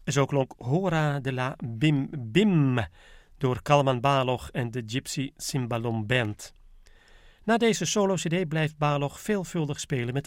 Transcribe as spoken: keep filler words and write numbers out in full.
Zo klonk Hora de la Bim Bim door Kalman Balogh en de Gypsy Cymbalom Band. Na deze solo-cd blijft Balogh veelvuldig spelen met